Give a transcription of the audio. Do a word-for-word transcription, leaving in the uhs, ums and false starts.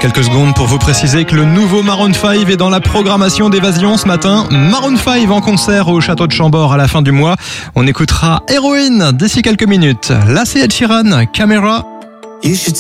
quelques secondes pour vous préciser que le nouveau Maroon cinq est dans la programmation d'Évasion ce matin. Maroon cinq en concert au Château de Chambord à la fin du mois. On écoutera Héroïne d'ici quelques minutes. Là, c'est Ed Sheeran, Camera. You should